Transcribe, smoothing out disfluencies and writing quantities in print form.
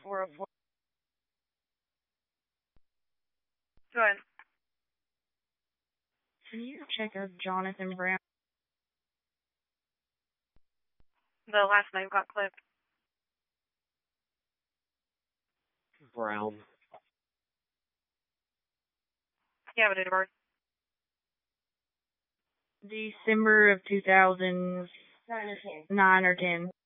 404. Go ahead. Can you check out Jonathan Brown? The last name got clipped. Brown. You have a date of birth. December of 2009 or 10.